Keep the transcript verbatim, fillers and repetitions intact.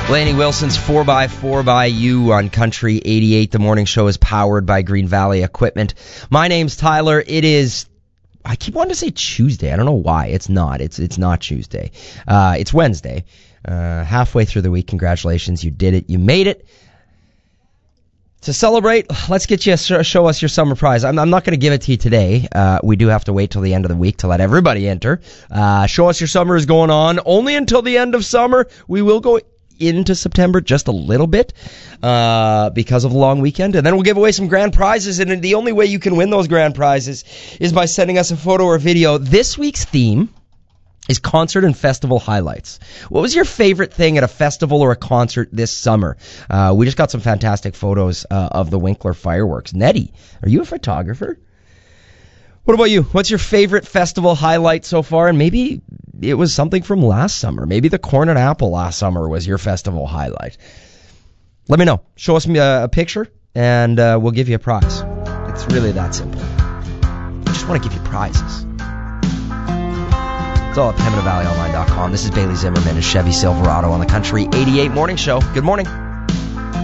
Laney Wilson's four by four by You on Country eighty-eight. The morning show is powered by Green Valley Equipment. My name's Tyler. It is, I keep wanting to say Tuesday. I don't know why. It's not. It's it's not Tuesday. Uh, it's Wednesday. Uh, halfway through the week. Congratulations. You did it. You made it. To celebrate, let's get you a show us your summer prize. I'm, I'm not going to give it to you today. Uh, we do have to wait till the end of the week to let everybody enter. Uh, show us your summer is going on only until the end of summer. We will go into September just a little bit uh, because of the long weekend, and then we'll give away some grand prizes. And the only way you can win those grand prizes is by sending us a photo or video. This week's theme is concert and festival highlights. What was your favorite thing at a festival or a concert this summer? Uh, we just got some fantastic photos uh, of the Winkler fireworks. Nettie, are you a photographer? What about you? What's your favorite festival highlight so far? And maybe it was something from last summer. Maybe the Corn and Apple last summer was your festival highlight. Let me know. Show us a, a picture, and uh, we'll give you a prize. It's really that simple. I just want to give you prizes. It's all at Pembina Valley Online dot com. This is Bailey Zimmerman and Chevy Silverado on the Country eighty-eight Morning Show. Good morning.